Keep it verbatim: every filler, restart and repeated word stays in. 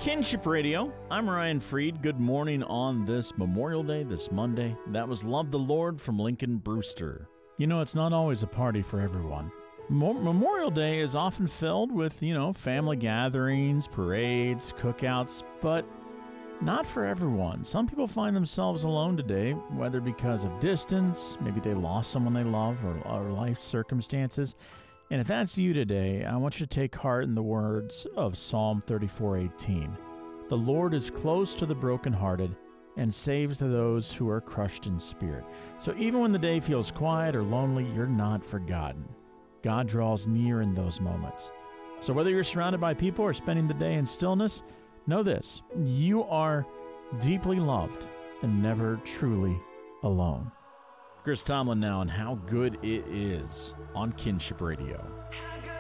Kinship Radio. I'm Ryan Freed. Good morning on this Memorial Day, this Monday. That was Love the Lord from Lincoln Brewster. You know, it's not always a party for everyone. Mo- Memorial Day is often filled with, you know, family gatherings, parades, cookouts, but not for everyone. Some people find themselves alone today, whether because of distance, maybe they lost someone they love, or, or life circumstances. And if that's you today, I want you to take heart in the words of Psalm thirty-four eighteen. The Lord is close to the brokenhearted and saves to those who are crushed in spirit. So even when the day feels quiet or lonely, you're not forgotten. God draws near in those moments. So whether you're surrounded by people or spending the day in stillness, know this: you are deeply loved and never truly alone. Chris Tomlin now, and how good it is on Kinship Radio.